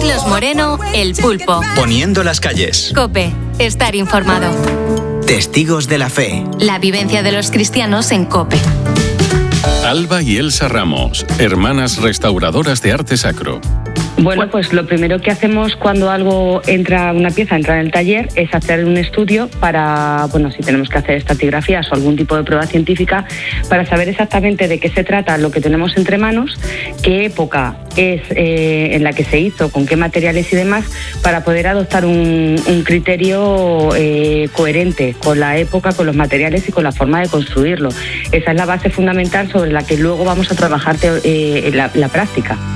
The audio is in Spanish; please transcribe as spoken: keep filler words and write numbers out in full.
Carlos Moreno, El Pulpo. Poniendo las calles. COPE. Estar informado. Testigos de la fe. La vivencia de los cristianos en COPE. Alba y Elsa Ramos, hermanas restauradoras de arte sacro. Bueno, pues lo primero que hacemos cuando algo entra, una pieza entra en el taller, es hacer un estudio para, bueno, si tenemos que hacer estratigrafías o algún tipo de prueba científica, para saber exactamente de qué se trata lo que tenemos entre manos, qué época es eh, en la que se hizo, con qué materiales y demás, para poder adoptar un, un criterio eh, coherente con la época, con los materiales y con la forma de construirlo. Esa es la base fundamental sobre la que luego vamos a trabajar eh, la, la práctica.